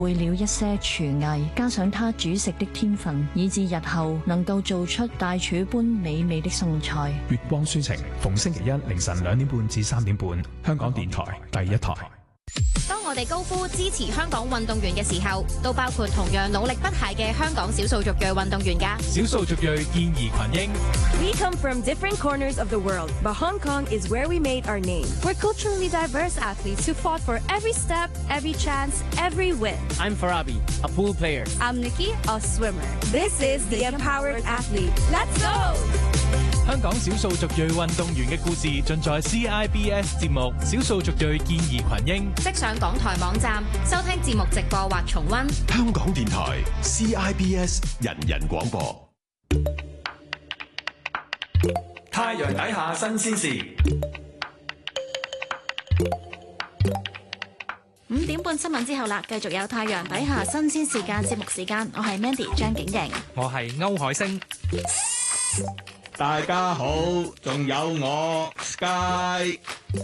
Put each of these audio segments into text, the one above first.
會了一些廚藝，加上他煮食的天分，以致日後能夠做出大廚般美味的餸菜。 月光書情，逢星期一凌晨2點半至3點半，香港電台第一台。 當我哋高呼支持香港運動員嘅時候，都包括同樣努力不懈嘅香港少數族裔運動員㗎。 少數族裔健兒群英。 We come from different corners of the world, but Hong Kong is where we made our name. We're culturally diverse athletes who fought for every step, every chance, every win. I'm Farabi, a pool player. I'm Nikki, a swimmer. This is the Empowered Athlete. Let's go! 香港少數族裔運動員嘅故事盡在 CIBS 節目《少數族裔健兒群英》， 即上港台網站收聽節目直播或重溫。 香港電台 CIBS 人人廣播。 太陽底下新鮮事。 5點半新聞之後啦，繼續有太陽底下新鮮時間節目時間，我係 Mandy 張景瑩， 我係歐海星。 大家好，仲有我 Sky。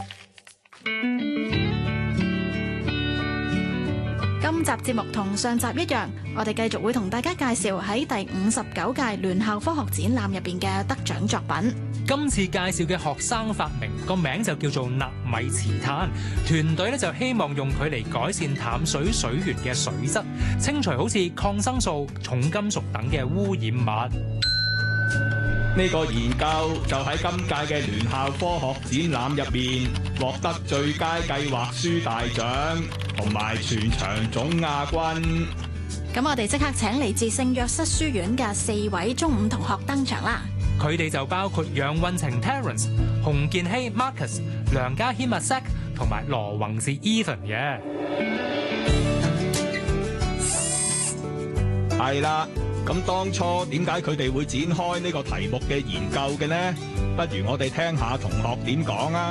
今集節目同上集一樣，我哋繼續會同大家介紹喺第59屆聯校科學展覽入邊嘅得獎作品。 今次介紹嘅學生發明個名就叫做納米磁炭，團隊咧就希望用佢嚟改善淡水水源嘅水質，清除好似抗生素、重金屬等嘅污染物。 呢個研究就喺今屆嘅聯校科學展覽入面獲得最佳計劃書大獎同埋全場總亞軍。 咁我哋即刻請嚟自聖約瑟書院嘅4位中五同學登場啦。 佢哋就包括楊運晴 Terence、洪建希 Marcus、梁家軒 Mac 同埋羅宏志 Ethan 嘅。 係啦。咁當初點解佢哋會展開呢個題目嘅研究嘅呢？不如我哋聽下同學點講啊！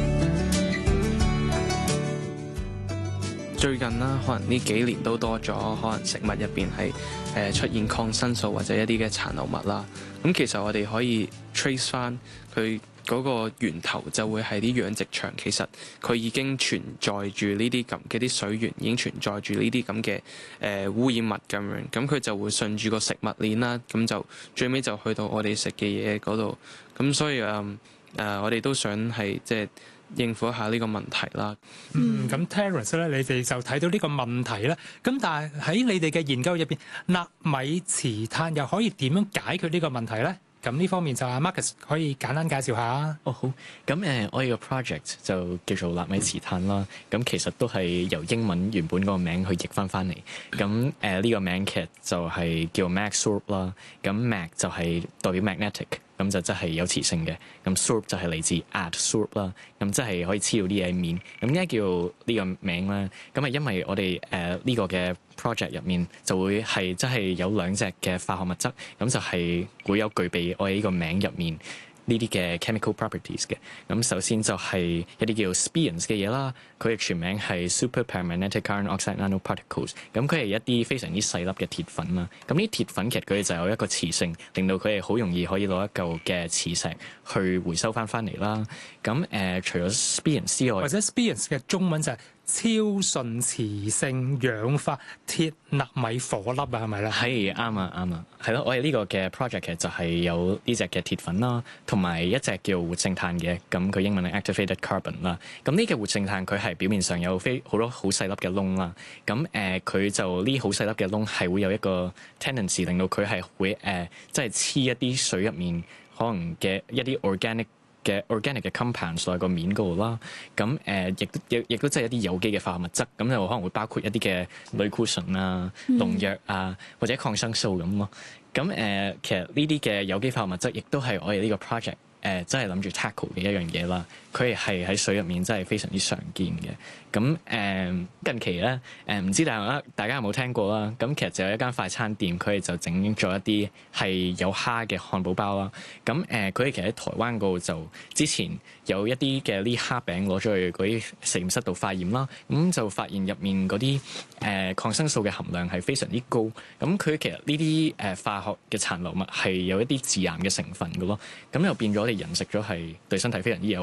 最近啦，可能呢幾年都多咗，可能食物入邊係出現抗生素或者一啲嘅殘留物啦。咁其實我哋可以 trace 翻佢嗰個源頭，就會係啲養殖場，其實佢已經存在住呢啲咁嘅啲水源，已經存在住呢啲咁嘅污染物咁樣，咁佢就會順住個食物鏈啦，咁就最尾就去到我哋食嘅嘢嗰度，咁所以我哋都想係即係應付一下呢個問題啦。 咁 Terence 咧，你哋就睇到呢個問題啦。咁但係喺你哋嘅研究入邊，納米磁炭又可以點樣解決呢個問題咧？咁呢方面就阿 Marcus 可以簡單介紹下。 好。咁我哋個 project 就叫做納米磁炭啦。咁其實都係由英文原本嗰個名去譯翻嚟。咁呢個名其實就係叫 MagSorb 啦。咁 Mag 就係代表 magnetic。咁就真係有磁性嘅，咁 sorb 就係嚟自 adsorb 啦，咁即係可以黐到啲嘢喺面。咁點解叫呢個名咧？咁係因為我哋呢個嘅 project 入面就會係真係有兩隻嘅化學物質，咁就係會有具備我哋呢個名入面呢啲嘅 chemical properties 嘅。咁首先就係一啲叫 spions 嘅嘢啦，佢嘅全名係 super paramagnetic iron oxide nanoparticles。咁佢係一啲非常之細粒嘅鐵粉啦。咁呢鐵粉其實佢哋就有一個磁性，令到佢哋好容易可以攞一嚿嘅磁石去回收翻嚟啦。咁除咗 spions 之外， 或者 spions 嘅中文就係超純磁性氧化鐵納米火粒啊，係咪咧？ 係啱啊，係咯。我哋呢個嘅 project 其實就係有呢隻嘅鐵粉啦，同埋一隻叫活性炭嘅，咁佢英文係 activated carbon 啦。咁呢個活性炭佢係表面上有好多好細粒嘅窿啦。咁佢就呢好細粒嘅窿係會有一個 tendency 令到佢係會即係黐一啲水入面可能嘅一啲 organic 嘅 compounds 落個面嗰度啦，咁亦都即係一啲有機嘅化學物質，咁就可能會包括一啲嘅類固醇啊、農藥啊或者抗生素咁咯。咁其實呢啲嘅有機化學物質亦都係我哋呢個 project 真係諗住 tackle 嘅一樣嘢啦。佢係喺水入面真係非常之常見嘅。咁近期咧唔知大家有冇聽過啦？咁其實就有一間快餐店，佢哋就整咗一啲係有蝦嘅漢堡包啦。咁佢哋其實喺台灣嗰度就之前有一啲嘅呢蝦餅攞咗去嗰啲實驗室度化驗啦，咁就發現入面嗰啲抗生素嘅含量係非常之高。咁佢其實呢啲化學嘅殘留物係有一啲致癌嘅成分嘅咯。咁又變咗我哋人食咗係對身體非常之有害啦。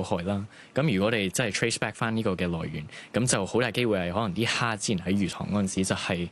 啦。咁如果你真係 trace back 翻呢個嘅來源，咁就好大機會係可能啲蝦之前喺魚塘嗰陣時就係